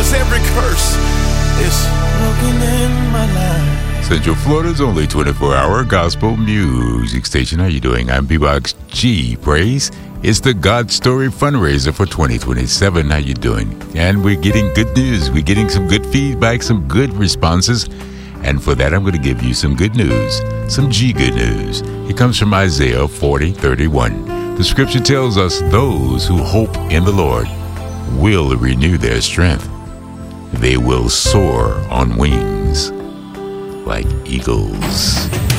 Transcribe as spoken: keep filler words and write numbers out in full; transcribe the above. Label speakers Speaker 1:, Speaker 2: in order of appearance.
Speaker 1: 'cause every curse is broken in my life.
Speaker 2: Central Florida's only twenty-four hour gospel music station. How you doing? I'm B-Box G. Praise. It's the God Story fundraiser for twenty twenty-seven. How you doing? And we're getting good news. We're getting some good feedback, some good responses. And for that, I'm going to give you some good news, some G good news. It comes from Isaiah forty thirty-one. The scripture tells us those who hope in the Lord will renew their strength. They will soar on wings like eagles.